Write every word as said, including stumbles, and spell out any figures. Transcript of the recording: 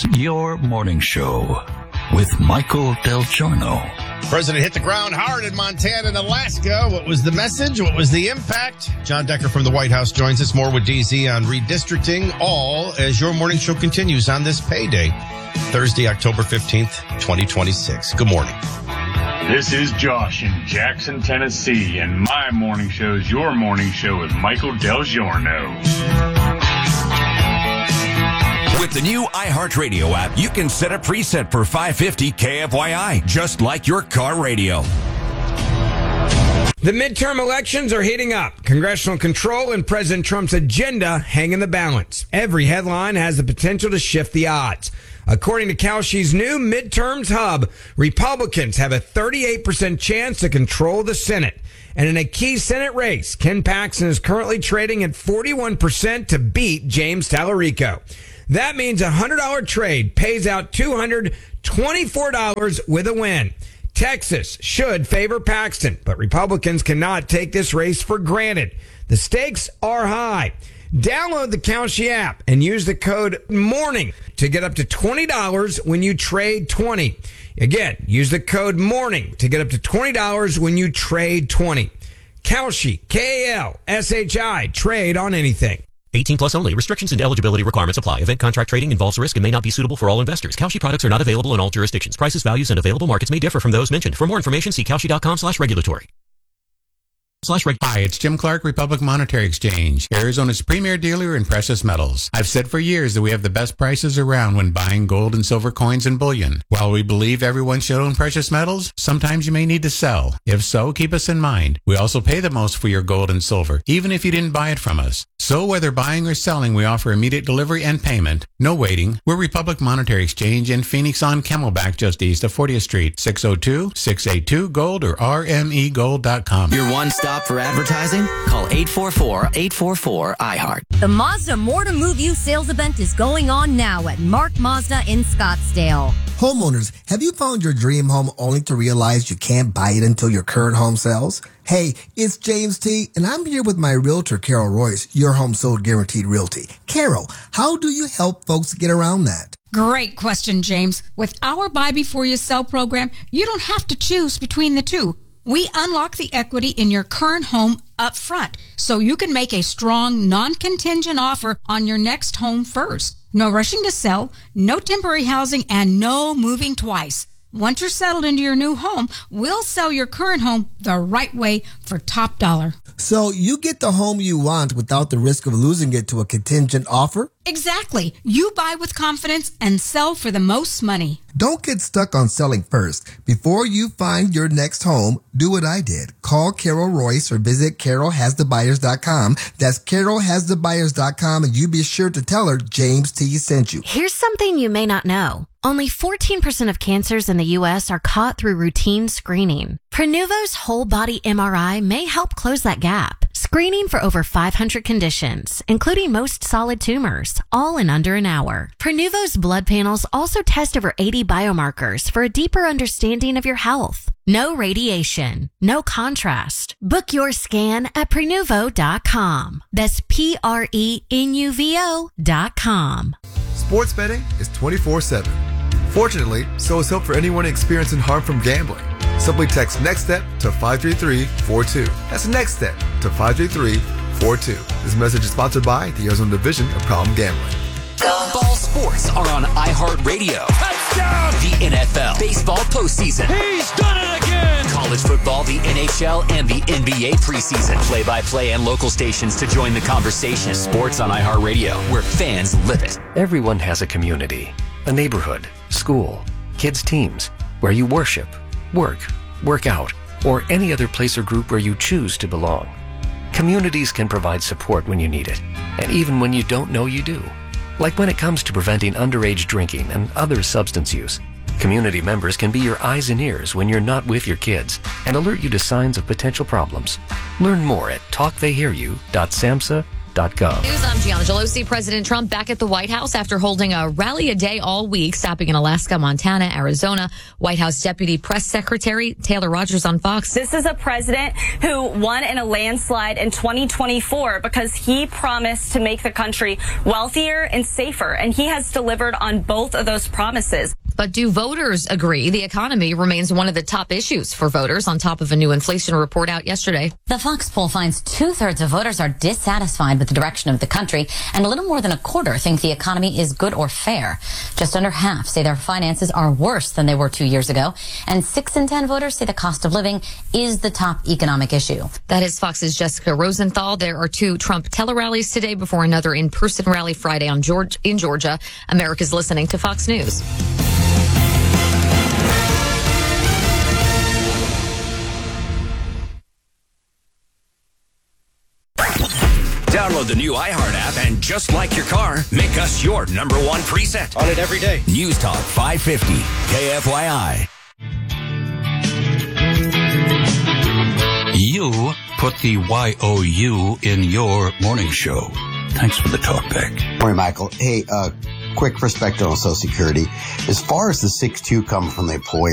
It's Your Morning Show with Michael Del Giorno. President hit the ground hard in Montana and Alaska. What was the message? What was the impact? John Decker from the White House joins us. More with D Z on redistricting, all as Your Morning Show continues on this payday, Thursday, October fifteenth, twenty twenty-six. Good morning. This is Josh in Jackson, Tennessee, and my morning show is Your Morning Show with Michael Del Giorno. With the new iHeartRadio app, you can set a preset for five fifty K F Y I, just like your car radio. The midterm elections are heating up. Congressional control and President Trump's agenda hang in the balance. Every headline has the potential to shift the odds. According to Kalshi's new midterms hub, Republicans have a thirty-eight percent chance to control the Senate. And in a key Senate race, Ken Paxton is currently trading at forty-one percent to beat James Tallarico. That means a one hundred dollars trade pays out two hundred twenty-four dollars with a win. Texas should favor Paxton, but Republicans cannot take this race for granted. The stakes are high. Download the Kalshi app and use the code MORNING to get up to twenty dollars when you trade twenty. Again, use the code MORNING to get up to twenty dollars when you trade twenty. Kalshi, K A L S H I, trade on anything. eighteen plus only. Restrictions and eligibility requirements apply. Event contract trading involves risk and may not be suitable for all investors. Kalshi products are not available in all jurisdictions. Prices, values, and available markets may differ from those mentioned. For more information, see kalshi.com slash regulatory. Slash reg- Hi, it's Jim Clark, Republic Monetary Exchange, Arizona's premier dealer in precious metals. I've said for years that we have the best prices around when buying gold and silver coins and bullion. While we believe everyone should own precious metals, sometimes you may need to sell. If so, keep us in mind. We also pay the most for your gold and silver, even if you didn't buy it from us. So whether buying or selling, we offer immediate delivery and payment. No waiting. We're Republic Monetary Exchange in Phoenix on Camelback, just east of fortieth Street. six oh two, six eight two, gold or r m e gold dot com. Your one stop for advertising? Call eight four four, eight four four, I heart. The Mazda More to Move You sales event is going on now at Mark Mazda in Scottsdale. Homeowners, have you found your dream home only to realize you can't buy it until your current home sells? Hey, it's James T, and I'm here with my realtor, Carol Royce, Your Home Sold Guaranteed Realty. Carol, how do you help folks get around that? Great question, James. With our Buy Before You Sell program, you don't have to choose between the two. We unlock the equity in your current home up front, so you can make a strong, non-contingent offer on your next home first. No rushing to sell, no temporary housing, and no moving twice. Once you're settled into your new home, we'll sell your current home the right way for top dollar. So you get the home you want without the risk of losing it to a contingent offer? Exactly. You buy with confidence and sell for the most money. Don't get stuck on selling first. Before you find your next home, do what I did. Call Carol Royce or visit carol has the buyers dot com. That's carol has the buyers dot com, and you be sure to tell her James T sent you. Here's something you may not know. Only fourteen percent of cancers in the U S are caught through routine screening. Prenuvo's whole body M R I may help close that gap. Screening for over five hundred conditions, including most solid tumors, all in under an hour. Prenuvo's blood panels also test over eighty biomarkers for a deeper understanding of your health. No radiation, no contrast. Book your scan at prenuvo dot com. That's P R E N U V O dot com. Sports betting is twenty-four seven. Fortunately, so is help for anyone experiencing harm from gambling. Simply text NEXTSTEP to five three three four two. That's NEXTSTEP to five three three four two. This message is sponsored by the Arizona Division of Problem Gambling. Ball sports are on iHeartRadio. Touchdown! The N F L, baseball postseason. He's done it again! College football, the N H L, and the N B A preseason. Play-by-play and local stations to join the conversation. Sports on iHeartRadio, where fans live it. Everyone has a community, a neighborhood, school, kids' teams, where you worship, work, work out, or any other place or group where you choose to belong. Communities can provide support when you need it, and even when you don't know you do. Like when it comes to preventing underage drinking and other substance use. Community members can be your eyes and ears when you're not with your kids and alert you to signs of potential problems. Learn more at talk they hear you dot samhsa dot gov. News, I'm Gianna Gelosi. President Trump back at the White House after holding a rally a day all week, stopping in Alaska, Montana, Arizona. White House Deputy Press Secretary Taylor Rogers on Fox. This is a president who won in a landslide in twenty twenty-four because he promised to make the country wealthier and safer, and he has delivered on both of those promises. But do voters agree? The economy remains one of the top issues for voters on top of a new inflation report out yesterday. The Fox poll finds two-thirds of voters are dissatisfied with the direction of the country, and a little more than a quarter think the economy is good or fair. Just under half say their finances are worse than they were two years ago, and six in ten voters say the cost of living is the top economic issue. That is Fox's Jessica Rosenthal. There are two Trump tele-rallies today before another in-person rally Friday on Georgia, in Georgia. America's listening to Fox News. Download the new iHeart app and just like your car, make us your number one preset. On it every day. News Talk five fifty, K F Y I. You put the Y O U in your morning show. Thanks for the talk back. Morning, Michael. Hey, uh, quick perspective on Social Security. As far as the six two coming from the employer,